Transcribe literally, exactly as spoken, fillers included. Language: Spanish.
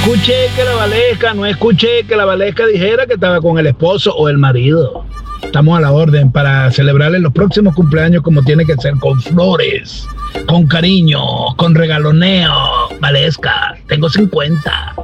escuché que la Valesca, no escuché que la Valesca dijera que estaba con el esposo o el marido. Estamos a la orden para celebrarle los próximos cumpleaños como tiene que ser, con flores, con cariño, con regaloneo. Valesca, tengo cincuenta.